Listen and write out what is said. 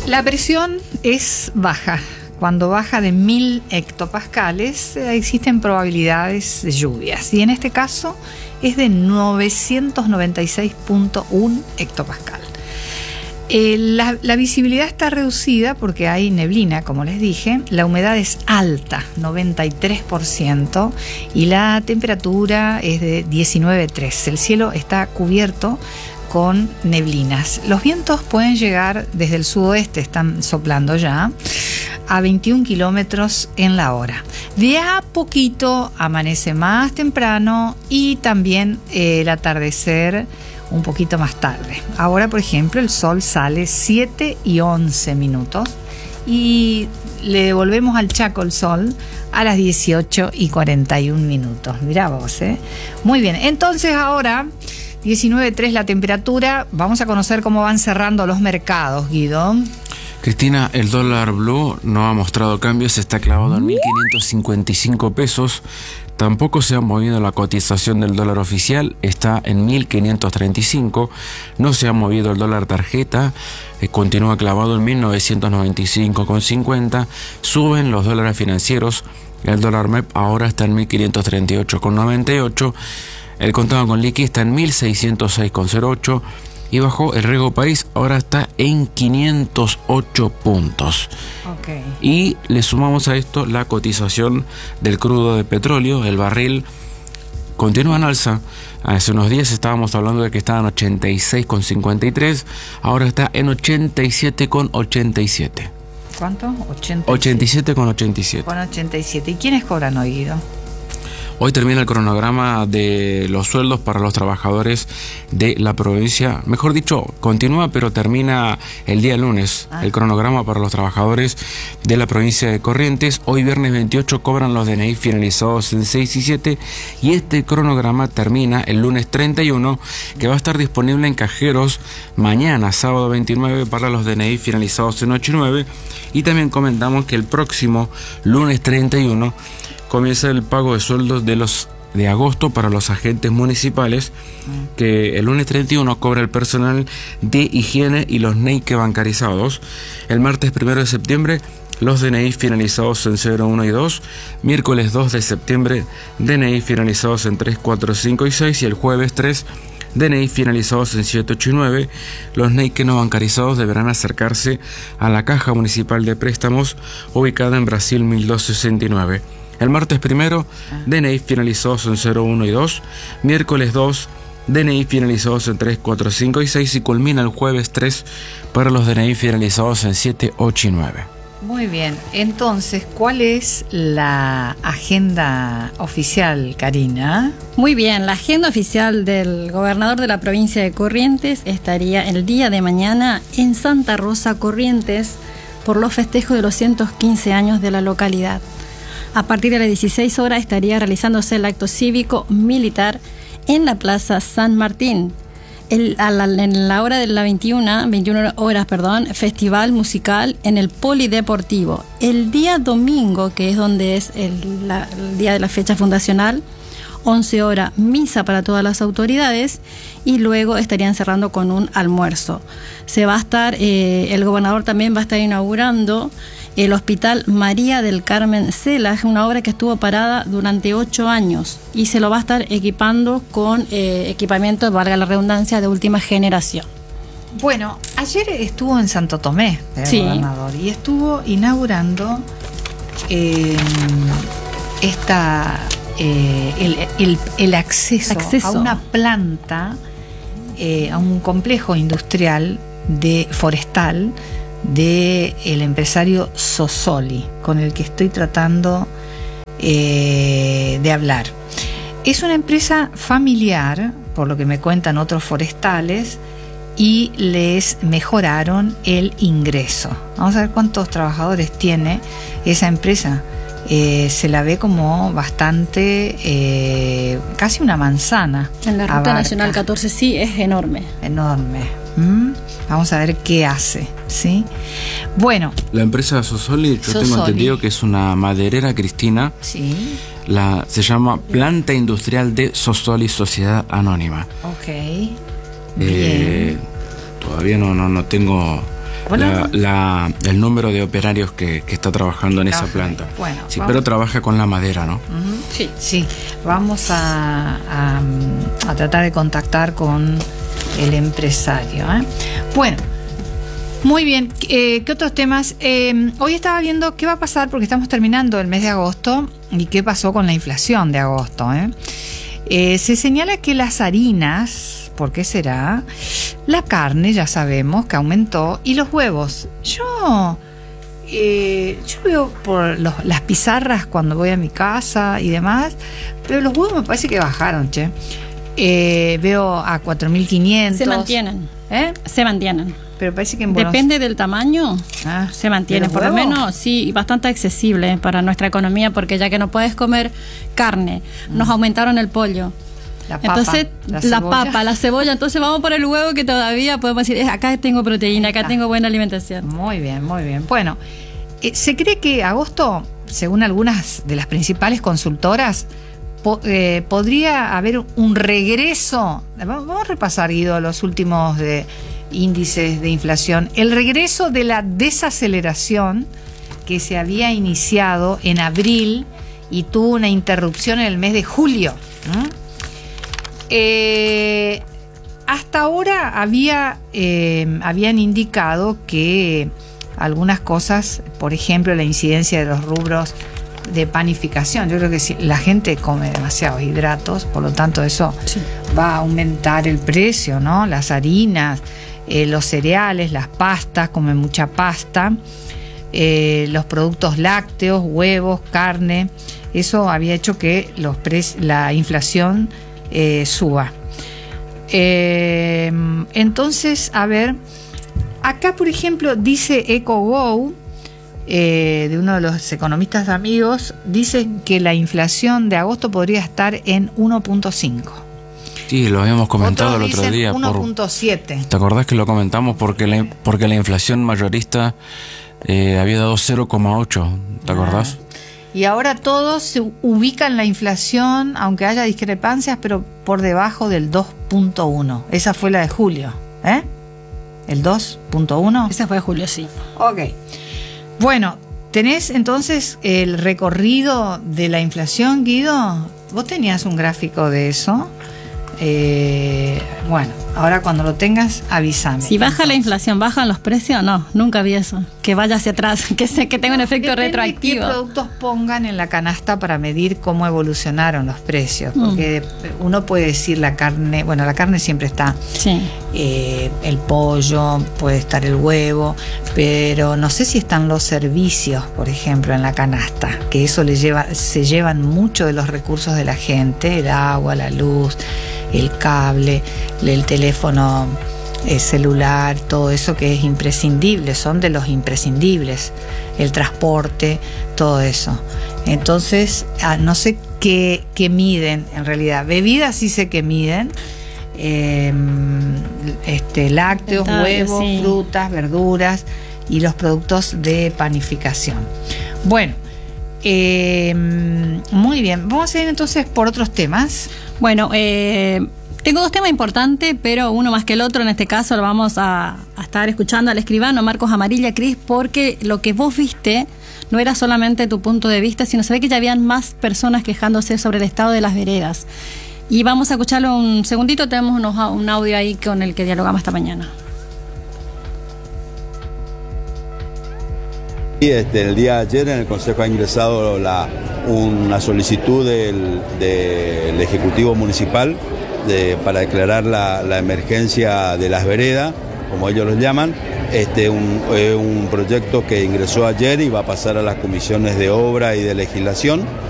La presión es baja. Cuando baja de 1000 hectopascales, existen probabilidades de lluvias. Y en este caso es de 996.1 hectopascal. La visibilidad está reducida porque hay neblina, como les dije. La humedad es alta, 93%. Y la temperatura es de 19,3. El cielo está cubierto con neblinas. Los vientos pueden llegar desde el sudoeste, están soplando ya, a 21 kilómetros en la hora. De a poquito amanece más temprano y también el atardecer un poquito más tarde. Ahora, por ejemplo, el sol sale 7:11 y le devolvemos al Chaco el sol a las 18:41. Mirá vos, ¿eh? Muy bien, entonces ahora 19,3 la temperatura. Vamos a conocer cómo van cerrando los mercados, Guido. Cristina, el dólar blue no ha mostrado cambios, está clavado en 1.555 pesos. Tampoco se ha movido la cotización del dólar oficial, está en 1.535. No se ha movido el dólar tarjeta, continúa clavado en 1.995,50. Suben los dólares financieros, el dólar MEP ahora está en 1.538,98. El contado con liqui está en 1.606,08 y bajó el Rego País, ahora está en 508 puntos. Okay. Y le sumamos a esto la cotización del crudo de petróleo. El barril continúa en alza. Hace unos días estábamos hablando de que estaba en 86,53, ahora está en 87,87. ¿Cuánto? 87,87. Con 87. ¿Y quiénes cobran hoy, Guido? Hoy termina el cronograma de los sueldos para los trabajadores de la provincia. Mejor dicho, continúa, pero termina el día lunes. El cronograma para los trabajadores de la provincia de Corrientes. Hoy viernes 28 cobran los DNI finalizados en 6 y 7. Y este cronograma termina el lunes 31, que va a estar disponible en cajeros mañana, sábado 29, para los DNI finalizados en 8 y 9. Y también comentamos que el próximo lunes 31 comienza el pago de sueldos de agosto para los agentes municipales, que el lunes 31 cobra el personal de higiene y los NEIQ bancarizados. El martes 1 de septiembre los DNI finalizados en 0, 1 y 2. Miércoles 2 de septiembre DNI finalizados en 3, 4, 5 y 6. Y el jueves 3 DNI finalizados en 7, 8 y 9. Los NEIQ no bancarizados deberán acercarse a la Caja Municipal de Préstamos ubicada en Brasil 1269. El martes 1, DNI finalizados en 0, 1 y 2. Miércoles 2, DNI finalizados en 3, 4, 5 y 6. Y culmina el jueves 3 para los DNI finalizados en 7, 8 y 9. Muy bien. Entonces, ¿cuál es la agenda oficial, Karina? Muy bien. La agenda oficial del gobernador de la provincia de Corrientes estaría el día de mañana en Santa Rosa, Corrientes, por los festejos de los 115 años de la localidad. A partir de las 16 horas estaría realizándose el acto cívico militar en la Plaza San Martín. En la hora de las 21 horas, festival musical en el Polideportivo. El día domingo, que es donde es el día de la fecha fundacional, 11 horas, misa para todas las autoridades y luego estarían cerrando con un almuerzo. El gobernador también va a estar inaugurando el Hospital María del Carmen Cela, es una obra que estuvo parada durante 8 años y se lo va a estar equipando con equipamiento, valga la redundancia, de última generación. Bueno, ayer estuvo en Santo Tomé, el gobernador, y estuvo inaugurando el acceso a una planta, a un complejo industrial forestal del empresario Sosoli, con el que estoy tratando de hablar. Es una empresa familiar, por lo que me cuentan otros forestales, y les mejoraron el ingreso. Vamos a ver cuántos trabajadores tiene esa empresa. Se la ve como bastante, casi una manzana. En la Ruta Nacional 14 sí, es enorme. Enorme. Vamos a ver qué hace, ¿sí? Bueno. La empresa Sosoli, tengo entendido que es una maderera, Cristina. Sí. Se llama Planta Industrial de Sosoli Sociedad Anónima. Ok. Bien. Todavía no tengo el número de operarios que está trabajando en esa planta. Bueno, sí, pero trabaja con la madera, ¿no? Sí, sí. Vamos a tratar de contactar con el empresario. Bueno, muy bien. ¿Qué otros temas? Hoy estaba viendo qué va a pasar porque estamos terminando el mes de agosto y qué pasó con la inflación de agosto. Se señala que las harinas, ¿por qué será? La carne, ya sabemos que aumentó, y los huevos. Yo veo por las pizarras cuando voy a mi casa y demás, pero los huevos me parece que bajaron, che. Veo a 4.500. Se mantienen. Se mantienen. Pero parece que depende del tamaño, se mantiene. Por lo menos, sí, bastante accesible para nuestra economía, porque ya que no puedes comer carne, nos aumentaron el pollo. La papa, entonces, la papa, la cebolla. Entonces vamos por el huevo, que todavía podemos decir, acá tengo proteína, acá tengo buena alimentación. Muy bien, muy bien. Bueno, se cree que agosto, según algunas de las principales consultoras, podría haber un regreso. Vamos a repasar, Guido, los últimos índices de inflación. El regreso de la desaceleración que se había iniciado en abril y tuvo una interrupción en el mes de julio. Hasta ahora habían indicado que algunas cosas, por ejemplo, la incidencia de los rubros de panificación. Yo creo que si la gente come demasiados hidratos, por lo tanto eso va a aumentar el precio, ¿no? Las harinas, los cereales, las pastas, comen mucha pasta, los productos lácteos, huevos, carne. Eso había hecho que la inflación suba. Entonces, a ver, acá por ejemplo dice EcoGo, de uno de los economistas amigos, dice que la inflación de agosto podría estar en 1.5. Sí, lo habíamos comentado el otro día. 1.7. ¿Te acordás que lo comentamos? Porque la inflación mayorista había dado 0,8. ¿Te acordás? Y ahora todos se ubican la inflación, aunque haya discrepancias, pero por debajo del 2.1. Esa fue la de julio. ¿El 2.1? Esa fue de julio, sí. Ok. Bueno, ¿tenés entonces el recorrido de la inflación, Guido? ¿Vos tenías un gráfico de eso? Bueno, ahora cuando lo tengas, avísame. Si baja la inflación, ¿bajan los precios? No, nunca vi eso. Que vaya hacia atrás, que tenga un efecto retroactivo. ¿Qué productos pongan en la canasta para medir cómo evolucionaron los precios? Porque uno puede decir la carne, bueno, la carne siempre está, el pollo, puede estar el huevo, pero no sé si están los servicios, por ejemplo, en la canasta, que eso se llevan mucho de los recursos de la gente, el agua, la luz, el cable, el teléfono celular, todo eso que es imprescindible, son de los imprescindibles, el transporte, todo eso. Entonces, no sé qué miden en realidad. Bebidas sí sé que miden, lácteos, huevos, frutas, verduras y los productos de panificación. Bueno, muy bien, vamos a ir entonces por otros temas. Bueno, tengo dos temas importantes, pero uno más que el otro. En este caso lo vamos a estar escuchando al escribano Marcos Amarilla, Cris, porque lo que vos viste no era solamente tu punto de vista, sino se ve que ya habían más personas quejándose sobre el estado de las veredas. Y vamos a escucharlo un segundito, tenemos un audio ahí con el que dialogamos esta mañana. Y el día de ayer en el Consejo ha ingresado una solicitud del Ejecutivo Municipal para declarar la emergencia de las veredas, como ellos lo llaman. Un proyecto que ingresó ayer y va a pasar a las comisiones de obra y de legislación.